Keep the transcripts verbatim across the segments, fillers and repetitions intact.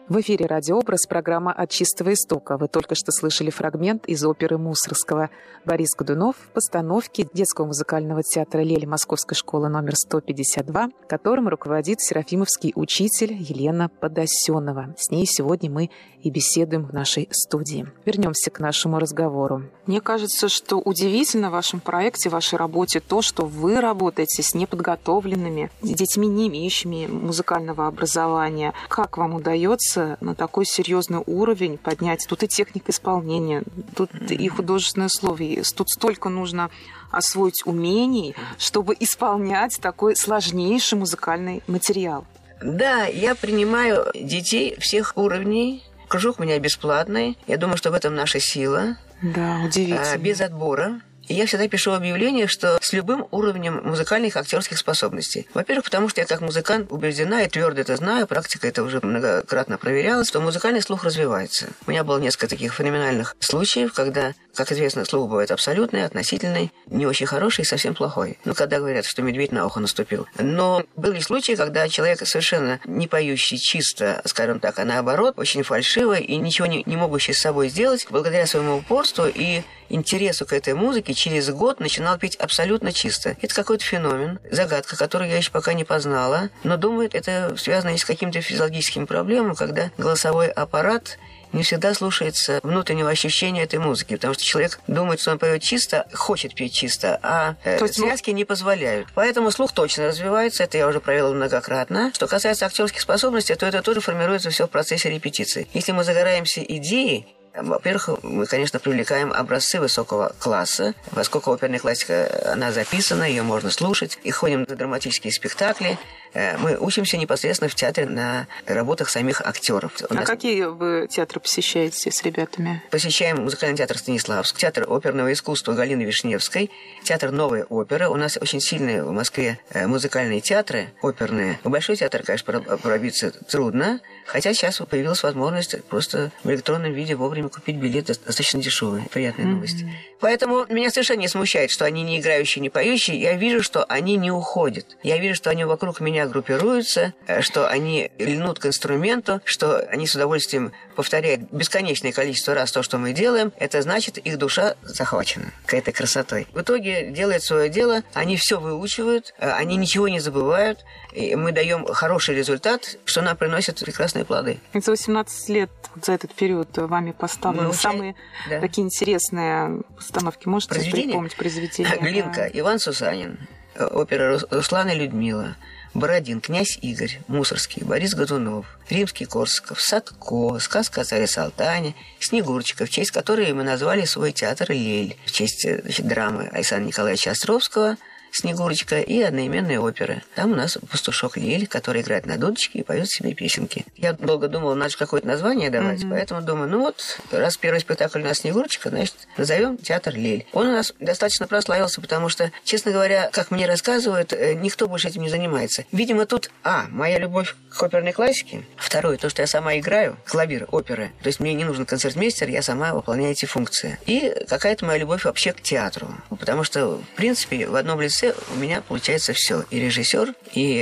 В эфире «Радиообраз», программа «От чистого истока». Вы только что слышали фрагмент из оперы Мусоргского. Борис Годунов в постановке Детского музыкального театра «Лель» Московской школы номер сто пятьдесят два, которым руководит серафимовский учитель Елена Подосенова. С ней сегодня мы и беседуем в нашей студии. Вернемся к нашему разговору. Мне кажется, что удивительно в вашем проекте, в вашей работе то, что вы работаете с неподготовленными детьми, не имеющими музыкального образования. Как вам удается на такой серьезный уровень поднять? Тут и техника исполнения, тут и художественное слово. Тут столько нужно освоить умений, чтобы исполнять такой сложнейший музыкальный материал. Да, я принимаю детей всех уровней. Кружок у меня бесплатный. Я думаю, что в этом наша сила. Да, удивительно. Без отбора. И я всегда пишу объявление, что с любым уровнем музыкальных актерских способностей. Во-первых, потому что я как музыкант убеждена и твердо это знаю, практика это уже многократно проверялась, что музыкальный слух развивается. У меня было несколько таких феноменальных случаев, когда, как известно, слух бывает абсолютный, относительный, не очень хороший и совсем плохой. Ну, когда говорят, что медведь на ухо наступил. Но были случаи, когда человек совершенно не поющий чисто, скажем так, а наоборот, очень фальшиво и ничего не, не могущий с собой сделать, благодаря своему упорству и интересу к этой музыке, через год начинал петь абсолютно чисто. Это какой-то феномен, загадка, которую я еще пока не познала, но думаю, это связано с какими-то физиологическими проблемами, когда голосовой аппарат не всегда слушается внутреннего ощущения этой музыки, потому что человек думает, что он поет чисто, хочет петь чисто, а э, связки не позволяют. Поэтому слух точно развивается, это я уже провела многократно. Что касается актерских способностей, то это тоже формируется все в процессе репетиции. Если мы загораемся идеей, во-первых, мы, конечно, привлекаем образцы высокого класса. Поскольку оперная классика, она записана, ее можно слушать. И ходим на драматические спектакли. Мы учимся непосредственно в театре на работах самих актеров. А нас... какие вы театры посещаете с ребятами? Посещаем музыкальный театр Станиславск, театр оперного искусства Галины Вишневской, театр новой оперы. У нас очень сильные в Москве музыкальные театры оперные. В большой театр, конечно, пробиться трудно, хотя сейчас появилась возможность просто в электронном виде вовремя купить билеты достаточно дешевые. Приятная mm-hmm. новость. Поэтому меня совершенно не смущает, что они не играющие, не поющие. Я вижу, что они не уходят. Я вижу, что они вокруг меня группируются, что они льнут к инструменту, что они с удовольствием повторяют бесконечное количество раз то, что мы делаем. Это значит, их душа захвачена какой-то красотой. В итоге делают свое дело, они все выучивают, они ничего не забывают, и мы даем хороший результат, что нам приносит прекрасные плоды. За восемнадцать лет, вот за этот период вами поставлены мы самые да. такие интересные постановки. Можете припомнить произведения? Глинка, да. Иван Сусанин, опера Руслан и Людмила, Бородин, князь Игорь, Мусоргский, Борис Годунов, Римский-Корсаков, Садко, сказка о царе Салтане, Снегурочка, в честь которой мы назвали свой театр «Лель», в честь значит, драмы Александра Николаевича Островского «Снегурочка» и одноименные оперы. Там у нас пастушок Лель, который играет на дудочке и поет себе песенки. Я долго думала, надо же какое-то название давать, mm-hmm. поэтому думаю, ну вот, раз первый спектакль у нас «Снегурочка», значит, назовем театр Лель. Он у нас достаточно прославился, потому что, честно говоря, как мне рассказывают, никто больше этим не занимается. Видимо, тут, а, моя любовь к оперной классике, второе, то, что я сама играю, клавир, оперы, то есть мне не нужен концертмейстер, я сама выполняю эти функции. И какая-то моя любовь вообще к театру, потому что, в принципе, в одном лице у меня получается все. И режиссер,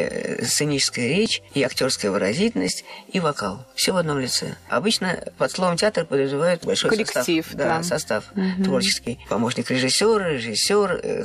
и сценическая речь, и актерская выразительность, и вокал. Все в одном лице. Обычно под словом театр подразумевают большой коллектив, состав. Да, да. состав угу. творческий. Помощник режиссера, режиссер,